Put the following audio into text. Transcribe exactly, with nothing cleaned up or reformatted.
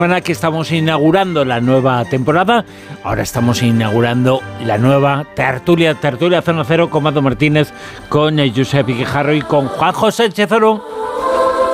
Que estamos inaugurando la nueva temporada. Ahora estamos inaugurando la nueva tertulia, tertulia Zona Cero con Mado Martínez, con Josep Guijarro y con Juan José Chezoro.